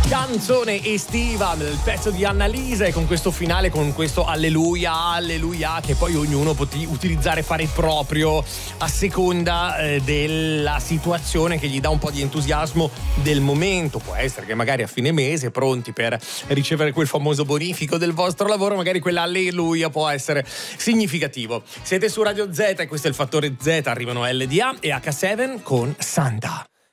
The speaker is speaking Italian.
Canzone estiva del pezzo di Annalisa, e con questo finale, con questo alleluia, alleluia, che poi ognuno può utilizzare, fare proprio a seconda della situazione che gli dà un po' di entusiasmo del momento. Può essere che magari a fine mese, pronti per ricevere quel famoso bonifico del vostro lavoro, magari quell'alleluia può essere significativo. Siete su Radio Z e questo è il Fattore Z, arrivano LDA e H7 con Santa.